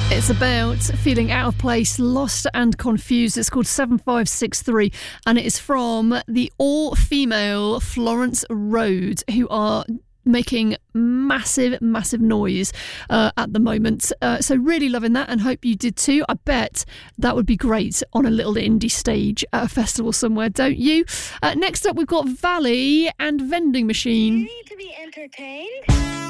It's about feeling out of place, lost and confused. It's called 7563 and it is from the all-female Florence Road, who are making massive noise at the moment. So really loving that and hope you did too. I bet that would be great on a little indie stage at a festival somewhere, don't you? Next up, we've got Valley and Vending Machine. You need to be entertained.